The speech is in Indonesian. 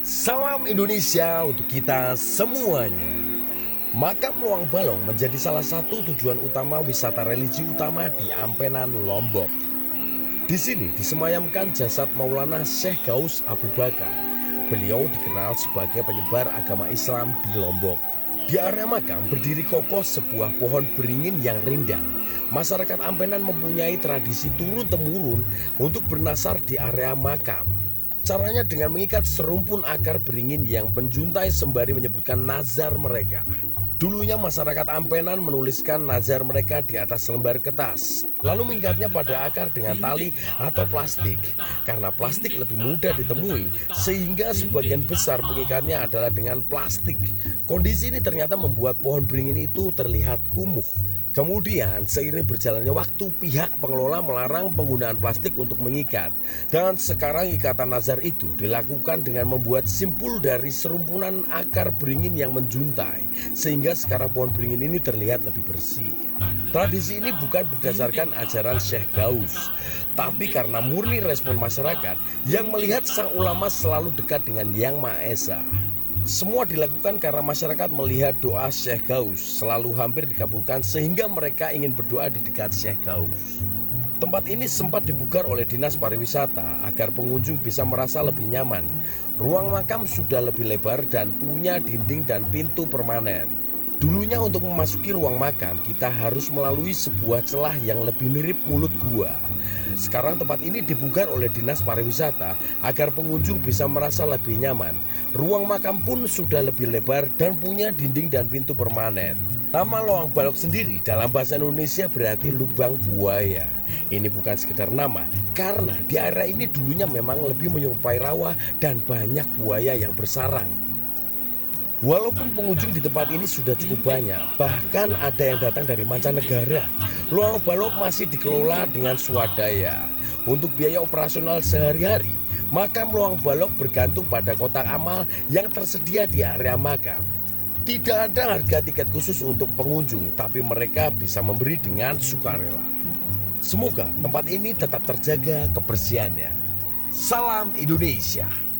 Salam Indonesia untuk kita semuanya. Makam Luang Balong menjadi salah satu tujuan utama wisata religi utama di Ampenan, Lombok. Di sini disemayamkan jasad Maulana Syekh Ghaus Abu Bakar. Beliau dikenal sebagai penyebar agama Islam di Lombok. Di area makam berdiri kokoh sebuah pohon beringin yang rindang. Masyarakat Ampenan mempunyai tradisi turun-temurun untuk bernasar di area makam. Caranya dengan mengikat serumpun akar beringin yang menjuntai sembari menyebutkan nazar mereka. Dulunya masyarakat Ampenan menuliskan nazar mereka di atas lembar kertas, lalu mengikatnya pada akar dengan tali atau plastik. Karena plastik lebih mudah ditemui, sehingga sebagian besar pengikatnya adalah dengan plastik. Kondisi ini ternyata membuat pohon beringin itu terlihat kumuh. Kemudian seiring berjalannya waktu, pihak pengelola melarang penggunaan plastik untuk mengikat. Dan sekarang ikatan nazar itu dilakukan dengan membuat simpul dari serumpunan akar beringin yang menjuntai, sehingga sekarang pohon beringin ini terlihat lebih bersih. Tradisi ini bukan berdasarkan ajaran Syekh Ghaus, tapi karena murni respon masyarakat yang melihat sang ulama selalu dekat dengan Yang Maha Esa. Semua dilakukan karena masyarakat melihat doa Syekh Ghaus selalu hampir dikabulkan, sehingga mereka ingin berdoa di dekat Syekh Ghaus. Tempat ini sempat dibugar oleh Dinas Pariwisata agar pengunjung bisa merasa lebih nyaman. Ruang makam sudah lebih lebar dan punya dinding dan pintu permanen. Dulunya untuk memasuki ruang makam kita harus melalui sebuah celah yang lebih mirip mulut gua. Sekarang tempat ini dibugar oleh Dinas Pariwisata agar pengunjung bisa merasa lebih nyaman. Ruang makam pun sudah lebih lebar dan punya dinding dan pintu permanen. Nama Luang Balong sendiri dalam bahasa Indonesia berarti lubang buaya. Ini bukan sekedar nama, karena di area ini dulunya memang lebih menyerupai rawa dan banyak buaya yang bersarang. Walaupun pengunjung di tempat ini sudah cukup banyak, bahkan ada yang datang dari mancanegara, Luang Balong masih dikelola dengan swadaya. Untuk biaya operasional sehari-hari, makam Luang Balong bergantung pada kotak amal yang tersedia di area makam. Tidak ada harga tiket khusus untuk pengunjung, tapi mereka bisa memberi dengan sukarela. Semoga tempat ini tetap terjaga kebersihannya. Salam Indonesia.